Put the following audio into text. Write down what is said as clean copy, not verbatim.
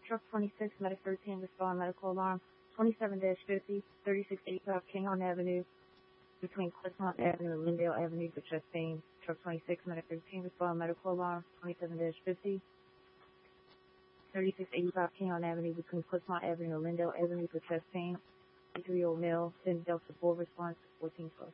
Truck 26, Medic 13, respond medical alarm. 27-50, 3685 Kinghorn Avenue, between Cliffmont Avenue and Lindale Avenue for chest pain. Truck 26, Medic 13, respond medical alarm. 27-50, 3685 Kinghorn Avenue, between Cliffmont Avenue and Lindale Avenue for chest pain. 3-year-old male, 10 Delta 4 response, 1412.